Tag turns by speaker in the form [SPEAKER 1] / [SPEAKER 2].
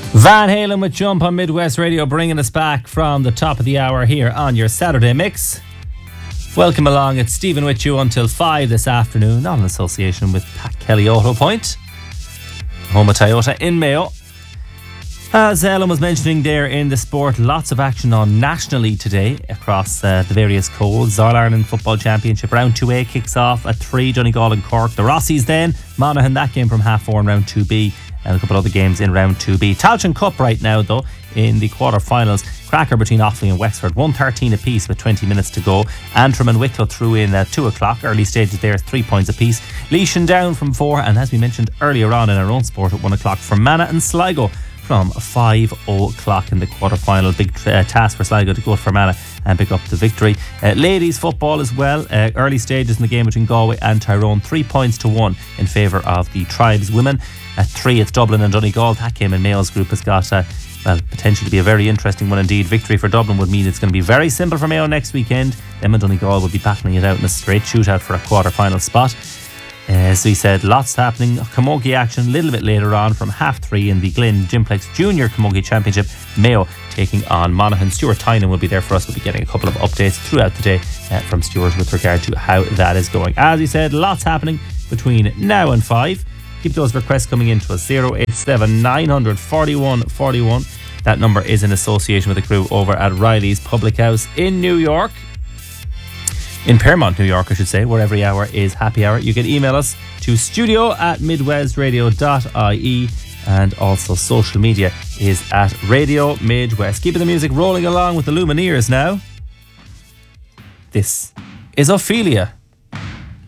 [SPEAKER 1] Van Halen with Jump on Midwest Radio, bringing us back from the top of the hour here on your Saturday mix. Welcome along. It's Stephen with you until 5 this afternoon, not in association with Pat Kelly Auto Point, home of Toyota in Mayo. As Ellen was mentioning there in the sport, lots of action on nationally today across the various codes. All-Ireland Football Championship Round 2A kicks off at 3, Donegal and Cork. The Rossies then, Monaghan, that game from 4:30 in Round 2B, and a couple other games in Round 2B. Tailteann Cup right now, though, in the quarter-finals. Cracker between Offaly and Wexford, 1:13 apiece with 20 minutes to go. Antrim and Wicklow threw in at 2 o'clock. Early stages there, 3 points apiece. Laois and Down from 4, and as we mentioned earlier on in our own sport at 1 o'clock, Fermanagh and Sligo from 5 o'clock in the quarter-final. Big task for Sligo to go to Fermanagh and pick up the victory. Ladies football as well. Early stages in the game between Galway and Tyrone, 3 points to 1 in favour of the Tribes women. At 3, it's Dublin and Donegal. That game in Mayo's group has got potential to be a very interesting one indeed. Victory for Dublin would mean it's going to be very simple for Mayo next weekend. Them and Donegal will be battling it out in a straight shootout for a quarter-final spot. As we said, lots happening. Camogie action a little bit later on from 3:30 in the Glyn Gymplex Junior Camogie Championship. Mayo taking on Monaghan. Stuart Tynan will be there for us. We'll be getting a couple of updates throughout the day from Stuart with regard to how that is going. As we said, lots happening between now and 5. Keep those requests coming in to us. 087 900 41 41. That number is in association with the crew over at Riley's Public House in New York. In Paramount, New York, I should say, where every hour is happy hour. You can email us to studio@midwestradio.ie, and also social media is at Radio Midwest. Keeping the music rolling along with the Lumineers now. This is Ophelia.